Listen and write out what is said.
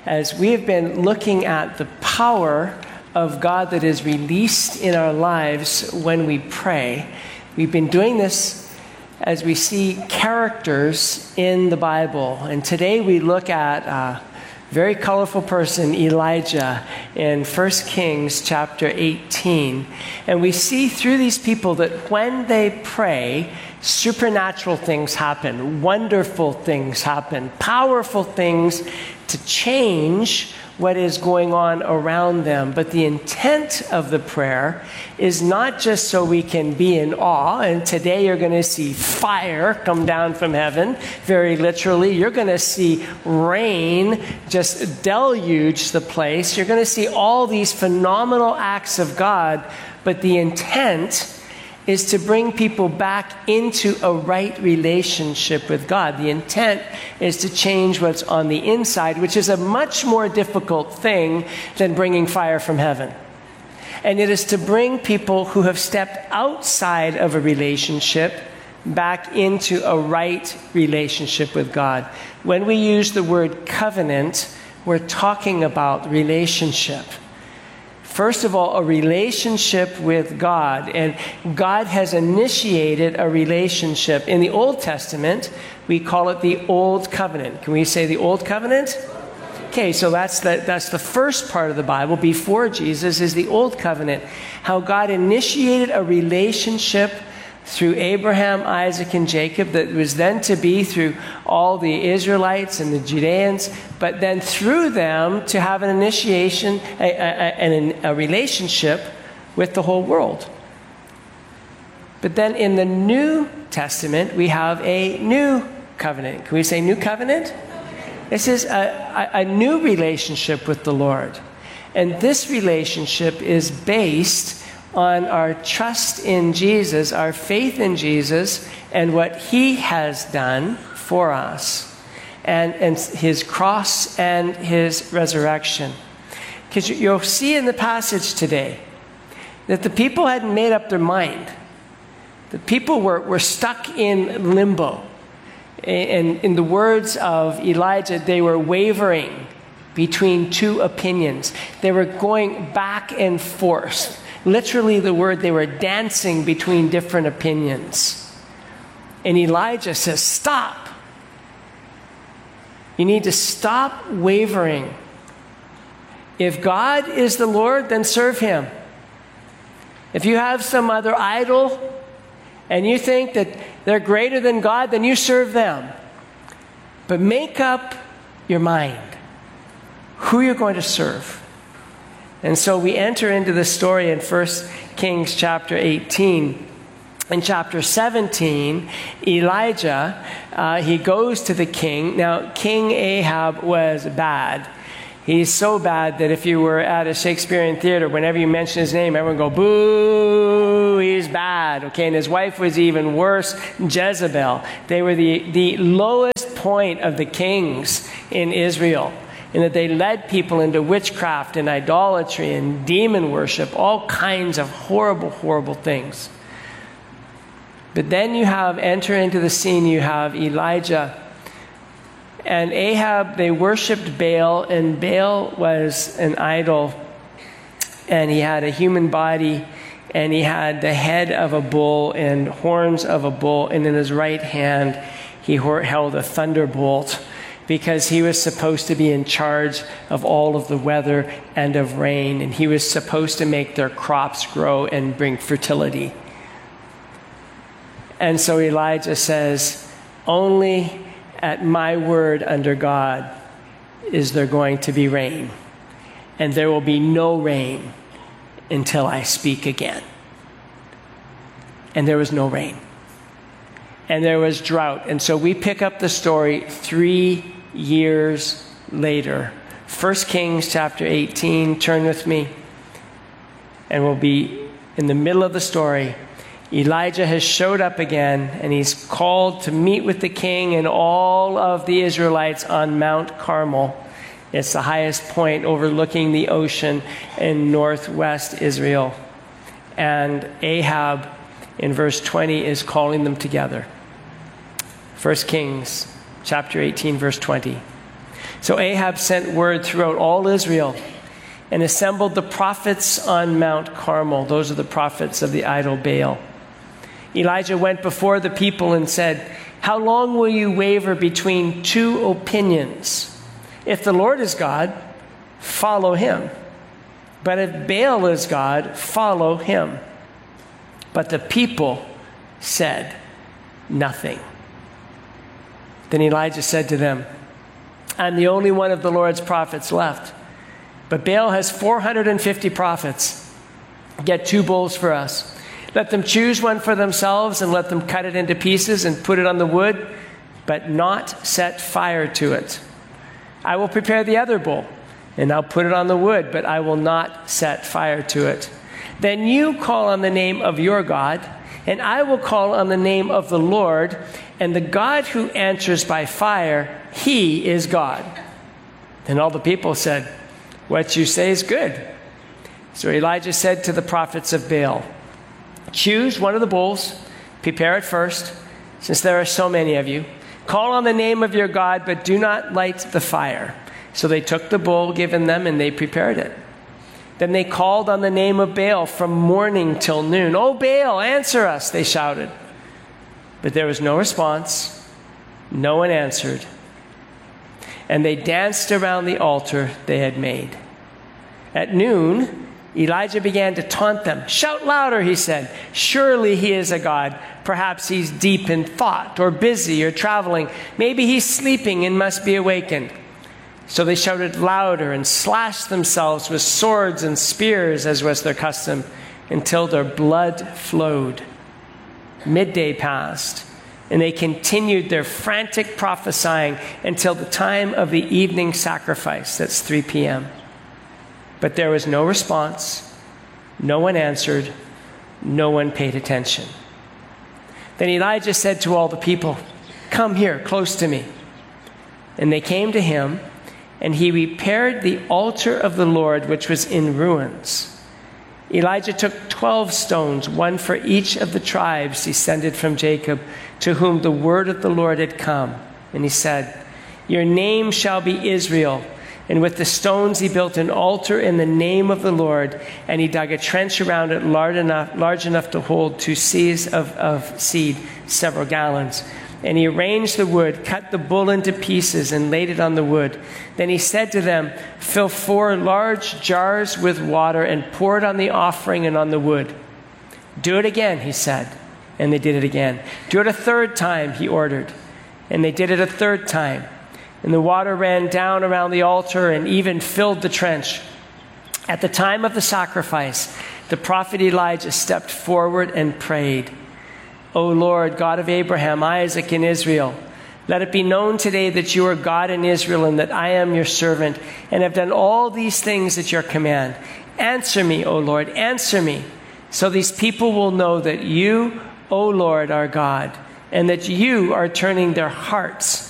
as we have been looking at the power of God that is released in our lives when we pray. We've been doing this as we see characters in the Bible. And today we look at a very colorful person, Elijah, in 1 Kings chapter 18. And we see through these people that when they pray, supernatural things happen, wonderful things happen, powerful things to change what is going on around them. But the intent of the prayer is not just so we can be in awe. And today you're going to see fire come down from heaven, very literally. You're going to see rain just deluge the place. You're going to see all these phenomenal acts of God. But the intent is to bring people back into a right relationship with God. The intent is to change what's on the inside, which is a much more difficult thing than bringing fire from heaven. And it is to bring people who have stepped outside of a relationship back into a right relationship with God. When we use the word covenant, we're talking about relationship. First of all, a relationship with God. And God has initiated a relationship. In the Old Testament, we call it the Old Covenant. Can we say the Old Covenant? Okay, so that's the first part of the Bible. Before Jesus is the Old Covenant. How God initiated a relationship through Abraham, Isaac, and Jacob that was then to be through all the Israelites and the Judeans, but then through them to have an initiation and a relationship with the whole world. But then in the New Testament, we have a new covenant. Can we say new covenant? This is a new relationship with the Lord. And this relationship is based on our trust in Jesus, our faith in Jesus, and what He has done for us, and His cross and His resurrection. Because you'll see in the passage today that the people hadn't made up their mind. The people were stuck in limbo. And in the words of Elijah, they were wavering between two opinions. They were going back and forth. Literally the word, they were dancing between different opinions. And Elijah says, stop. You need to stop wavering. If God is the Lord, then serve Him. If you have some other idol and you think that they're greater than God, then you serve them. But make up your mind who you're going to serve. And so we enter into the story in 1 Kings chapter 18. In chapter 17, Elijah, he goes to the king. Now, King Ahab was bad. He's so bad that if you were at a Shakespearean theater, whenever you mention his name, everyone would go, boo, he's bad. Okay, and his wife was even worse, Jezebel. They were the lowest point of the kings in Israel, in that they led people into witchcraft and idolatry and demon worship, all kinds of horrible, horrible things. But then enter into the scene, you have Elijah and Ahab. They worshipped Baal, and Baal was an idol, and he had a human body, and he had the head of a bull and horns of a bull, and in his right hand he held a thunderbolt, because he was supposed to be in charge of all of the weather and of rain, and he was supposed to make their crops grow and bring fertility. And so Elijah says, only at my word under God is there going to be rain, and there will be no rain until I speak again. And there was no rain. And there was drought. And so we pick up the story 3 years later. 1 Kings chapter 18, turn with me, and we'll be in the middle of the story. Elijah has showed up again, and he's called to meet with the king and all of the Israelites on Mount Carmel. It's the highest point overlooking the ocean in northwest Israel. And Ahab, in verse 20, is calling them together. 1 Kings chapter 18, verse 20. So Ahab sent word throughout all Israel and assembled the prophets on Mount Carmel. Those are the prophets of the idol Baal. Elijah went before the people and said, "How long will you waver between two opinions? If the Lord is God, follow him. But if Baal is God, follow him." But the people said nothing. Then Elijah said to them, "I'm the only one of the Lord's prophets left. But Baal has 450 prophets. Get 2 bulls for us. Let them choose one for themselves and let them cut it into pieces and put it on the wood, but not set fire to it. I will prepare the other bull, and I'll put it on the wood, but I will not set fire to it. Then you call on the name of your God, and I will call on the name of the Lord, and the God who answers by fire, he is God." And all the people said, "What you say is good." So Elijah said to the prophets of Baal, "Choose one of the bulls, prepare it first, since there are so many of you. Call on the name of your God, but do not light the fire." So they took the bull given them, and they prepared it. Then they called on the name of Baal from morning till noon. "O Baal, answer us," they shouted. But there was no response. No one answered. And they danced around the altar they had made. At noon, Elijah began to taunt them. "Shout louder," he said. "Surely he is a god. Perhaps he's deep in thought or busy or traveling. Maybe he's sleeping and must be awakened." So they shouted louder and slashed themselves with swords and spears, as was their custom, until their blood flowed. Midday passed, and they continued their frantic prophesying until the time of the evening sacrifice. That's 3 p.m. But there was no response. No one answered. No one paid attention. Then Elijah said to all the people, "Come here, close to me." And they came to him, and he repaired the altar of the Lord, which was in ruins. Elijah took 12 stones, one for each of the tribes descended from Jacob, to whom the word of the Lord had come. And he said, "Your name shall be Israel." And with the stones he built an altar in the name of the Lord, and he dug a trench around it large enough to hold 2 seahs of seed, several gallons. And he arranged the wood, cut the bull into pieces, and laid it on the wood. Then he said to them, "Fill 4 large jars with water and pour it on the offering and on the wood." "Do it again," he said. And they did it again. "Do it a 3rd time," he ordered. And they did it a 3rd time. And the water ran down around the altar and even filled the trench. At the time of the sacrifice, the prophet Elijah stepped forward and prayed, "O Lord, God of Abraham, Isaac, and Israel, let it be known today that you are God in Israel and that I am your servant and have done all these things at your command. Answer me, O Lord, answer me, so these people will know that you, O Lord, are God, and that you are turning their hearts